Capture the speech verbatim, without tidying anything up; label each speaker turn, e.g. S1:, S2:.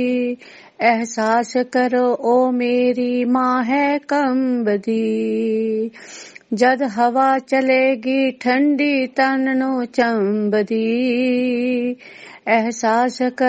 S1: ਅਹਿਸਾਸ ਕਰੋ ਉਹ ਮੇਰੀ ਮਾਂ ਹੈ ਕੰਬਦੀ, ਜਦ ਹਵਾ ਚਲੇਗੀ ਠੰਡੀ ਤਨ ਨੂੰ ਚੰਬਦੀ। ਅਹਿਸਾਸ